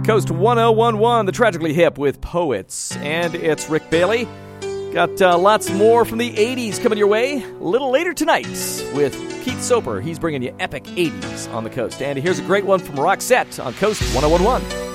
Coast 1011, the Tragically Hip with Poets. And it's Rick Bailey. Got lots more from the 80s coming your way a little later tonight with Keith Soper. He's bringing you epic 80s on the coast. And here's a great one from Roxette on Coast 1011.